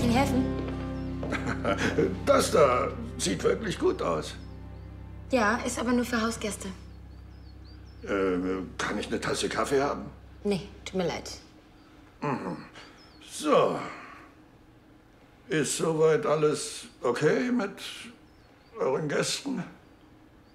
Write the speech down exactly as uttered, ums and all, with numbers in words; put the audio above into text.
Ihnen helfen? Das da sieht wirklich gut aus. Ja, ist aber nur für Hausgäste. Äh, kann ich eine Tasse Kaffee haben? Nee, tut mir leid. Mhm. So. Ist soweit alles okay mit euren Gästen?